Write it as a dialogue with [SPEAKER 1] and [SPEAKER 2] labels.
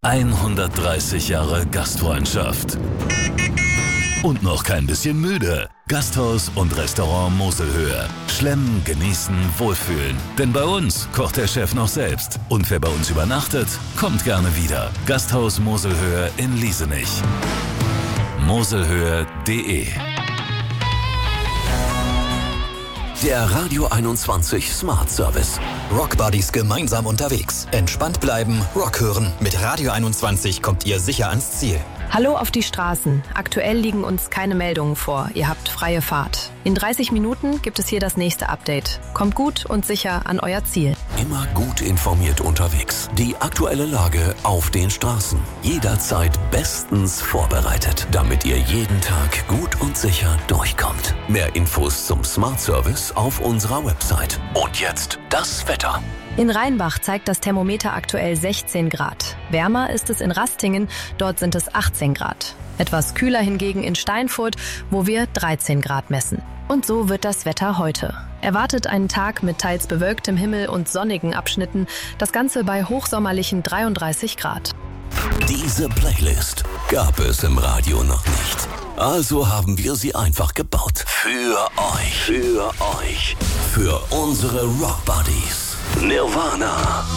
[SPEAKER 1] 130 Jahre Gastfreundschaft. Und noch kein bisschen müde. Gasthaus und Restaurant Moselhöhe. Schlemmen, genießen, wohlfühlen. Denn bei uns kocht der Chef noch selbst. Und wer bei uns übernachtet, kommt gerne wieder. Gasthaus Moselhöhe in Liesenich. moselhöhe.de.
[SPEAKER 2] Der Radio 21 Smart Service. Rock Buddies gemeinsam unterwegs. Entspannt bleiben, Rock hören. Mit Radio 21 kommt ihr sicher ans Ziel.
[SPEAKER 3] Hallo auf die Straßen. Aktuell liegen uns keine Meldungen vor. Ihr habt freie Fahrt. In 30 Minuten gibt es hier das nächste Update. Kommt gut und sicher an euer Ziel.
[SPEAKER 2] Immer gut informiert unterwegs. Die aktuelle Lage auf den Straßen. Jederzeit bestens vorbereitet, damit ihr jeden Tag gut und sicher durchkommt. Mehr Infos zum Smart Service auf unserer Website. Und jetzt das Wetter.
[SPEAKER 3] In Rheinbach zeigt das Thermometer aktuell 16 Grad. Wärmer ist es in Rastingen, dort sind es 18 Grad. Etwas kühler hingegen in Steinfurt, wo wir 13 Grad messen. Und so wird das Wetter heute. Erwartet einen Tag mit teils bewölktem Himmel und sonnigen Abschnitten, das Ganze bei hochsommerlichen 33 Grad.
[SPEAKER 2] Diese Playlist gab es im Radio noch nicht. Also haben wir sie einfach gebaut. Für euch. Für unsere Rock Buddies. Nirvana.